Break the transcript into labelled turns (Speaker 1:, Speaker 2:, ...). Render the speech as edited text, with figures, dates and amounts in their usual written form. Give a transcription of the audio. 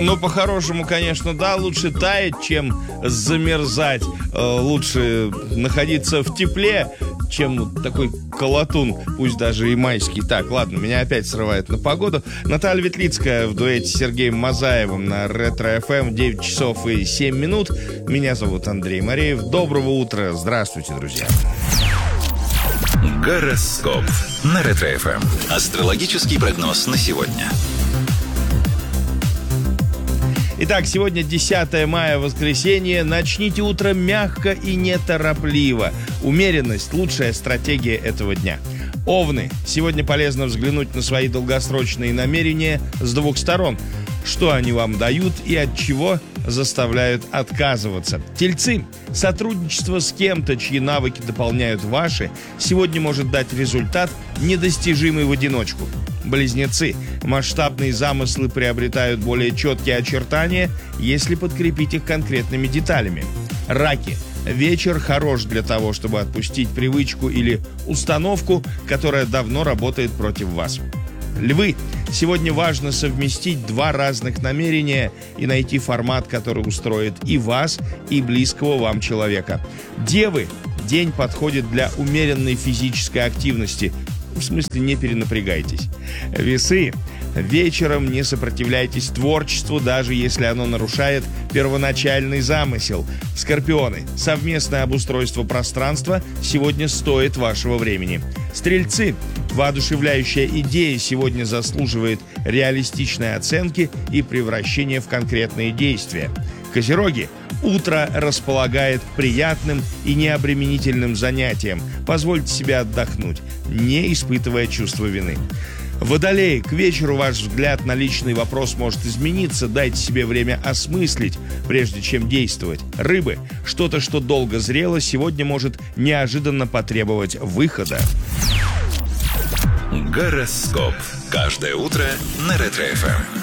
Speaker 1: Ну, по-хорошему, конечно, да, лучше таять, чем замерзать. Лучше находиться в тепле, чем такой колотун, пусть даже и майский. Так, ладно, меня опять срывает на погоду. Наталья Ветлицкая в дуэте с Сергеем Мазаевым на Ретро-ФМ, 9 часов и 7 минут. Меня зовут Андрей Мареев. Доброго утра. Здравствуйте, друзья.
Speaker 2: Гороскоп на Ретро-ФМ. Астрологический прогноз на сегодня.
Speaker 1: Итак, сегодня 10 мая, воскресенье. Начните утро мягко и неторопливо. Умеренность – лучшая стратегия этого дня. Овны. Сегодня полезно взглянуть на свои долгосрочные намерения с двух сторон. Что они вам дают и от чего заставляют отказываться. Тельцы. Сотрудничество с кем-то, чьи навыки дополняют ваши, сегодня может дать результат, недостижимый в одиночку. Близнецы. Масштабные замыслы приобретают более четкие очертания, если подкрепить их конкретными деталями. Раки. Вечер хорош для того, чтобы отпустить привычку или установку, которая давно работает против вас. Львы. Сегодня важно совместить два разных намерения и найти формат, который устроит и вас, и близкого вам человека. Девы. День подходит для умеренной физической активности. В смысле, не перенапрягайтесь. Весы. Вечером не сопротивляйтесь творчеству, даже если оно нарушает первоначальный замысел. Скорпионы. Совместное обустройство пространства сегодня стоит вашего времени. Стрельцы. Воодушевляющая идея сегодня заслуживает реалистичной оценки и превращения в конкретные действия. Козероги. Утро располагает к приятным и необременительным занятиям. Позвольте себе отдохнуть, не испытывая чувства вины. Водолеи, к вечеру ваш взгляд на личный вопрос может измениться. Дайте себе время осмыслить, прежде чем действовать. Рыбы, что-то, что долго зрело, сегодня может неожиданно потребовать выхода.
Speaker 2: Гороскоп. Каждое утро на Ретро-ФМ.